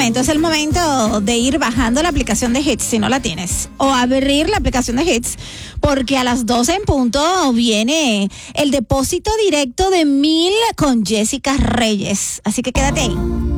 es el momento de ir bajando la aplicación de Hits si no la tienes, o abrir la aplicación de Hits, porque a las 12 en punto viene el depósito directo de 1,000 con Jessica Reyes, así que quédate ahí.